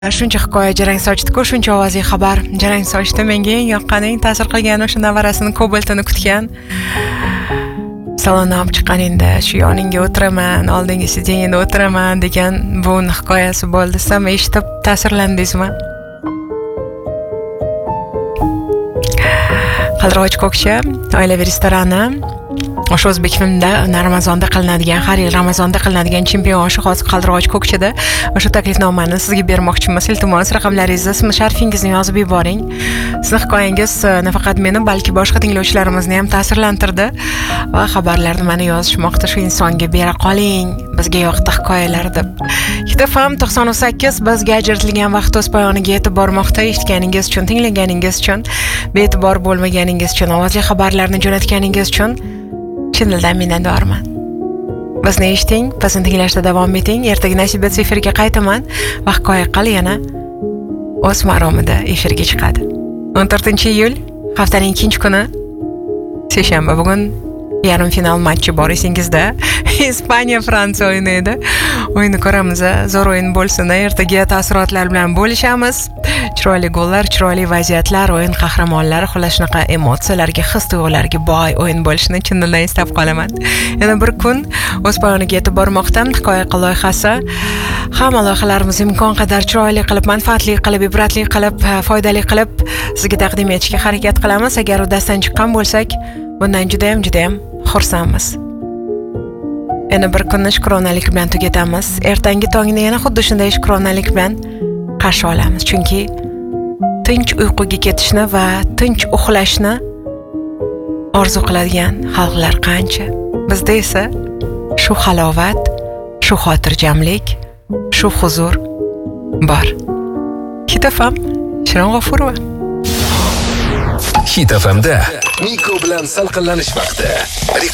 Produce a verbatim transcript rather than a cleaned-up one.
Shuncha hikoya jarang sochdi-ku, shuncha ovozli xabar jarang sochdi. Menga eng yoqqani, eng ta'sir qilgani o'sha nevarasini Cobalt'ini kutgan. Salondan olib chiqqaningda shu yoningga o'tiraman, oldingi sideniyada o'tiraman degan bu hikoyasi bo'ldi. Siz ham eshitib ta'sirlandingizmi? Qaldirg'och ko'kcha oilaviy restorani o'sha o'zbek filmida Ramazonda qilinadigan, har yil Ramazonda qilinadigan chempion oshi hozir Qaldirg'och ko'kchada. O'sha taklifnomani sizga bermoqchimiz. Iltimos raqamlaringizni, ism sharifingizni yozib yuboring. Sizning hikoyangiz nafaqat meni, balki boshqa tinglovchilarimizni ham ta'sirlantirdi va xabarlarni mana yozishmoqda. Shu insonga bera qoling, bizga yoqdi hikoyalar deb. Hit F M to'qson sakkiz bizga ajratilgan vaqt o'z poyoniga yetib bormoqda. Eshitganingiz uchun, tinglaganingiz uchun, be'tibor bo'lmaganingiz uchun, ovozli xabarlarni jo'natganingiz uchun chin dildan minnatdorman. Bizni eshiting, bizni tinglashda davom eting. Ertaga nasib etsa efirga qaytaman va hikoya qil yana o'z maromida efirga chiqadi. o'n to'rtinchi iyul haftaning ikkinchi kuni seshanba. Bugun yarim final matchi bor esingizda. Ispaniya Fransiya o'yini edi. O'yinni ko'ramiz, zo'r o'yin bo'lsin. Ertaga taassurotlar bilan bo'lishamiz. Chiroyli gollar, chiroyli vaziyatlar, o'yin qahramonlari, xullas shunaqa emotsiyalarga, his-tuyg'ularga boy o'yin bo'lishini chin dildan istab qolaman. Yana bir kun o'z poyoniga yetib bormoqda. Hikoya qil loyihasi. Hamma loyihalarimiz imkon qadar chiroyli qilib, manfaatli qilib, ibratli qilib, foydali qilib sizga taqdim etishga harakat qilamiz. Agar uddasidan chiqqan bo'lsak, bundan juda ham juda ham xursandmiz. Yana bir kunni shukronalik bilan tugatamiz. Ertangi tongni yana xuddi shunday shukronalik bilan qarshi olamiz. Chunki tinch uyquga ketishni va tinch uxlashni orzu qiladigan xalqlar qancha. Bizda esa shu halovat, shu xotirjamlik, shu huzur bor. Hit F M, Shirin G'ofurova. Hit F M'da Niko bilan salqinlanish vaqti.